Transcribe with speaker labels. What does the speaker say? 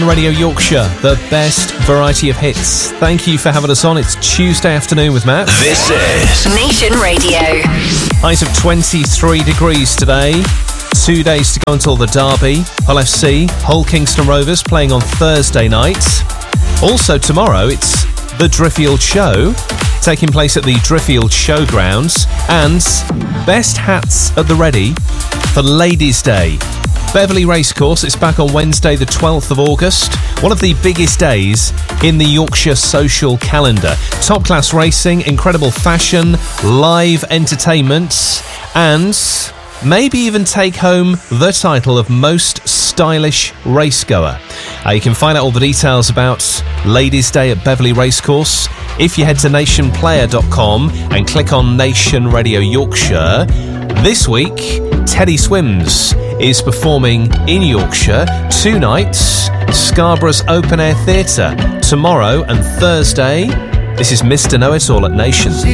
Speaker 1: Radio Yorkshire, the best variety of hits. Thank you for having us on. It's Tuesday afternoon with Matt.
Speaker 2: This is
Speaker 3: Nation Radio.
Speaker 1: Highs of 23 degrees today. 2 days to go until the Derby. Hull FC, Hull Kingston Rovers playing on Thursday night. Also tomorrow, it's the Driffield Show, taking place at the Driffield Showgrounds. And best hats at the ready for Ladies' Day. Beverley Racecourse, it's back on Wednesday the 12th of August, one of the biggest days in the Yorkshire social calendar. Top class racing, incredible fashion, live entertainment, and maybe even take home the title of most stylish racegoer. You can find out all the details about Ladies' Day at Beverley Racecourse if you head to nationplayer.com and click on Nation Radio Yorkshire. This week, Teddy Swims is performing in Yorkshire 2 nights, Scarborough's Open Air Theatre, tomorrow and Thursday. This is Mr. Know-It-All at Nation.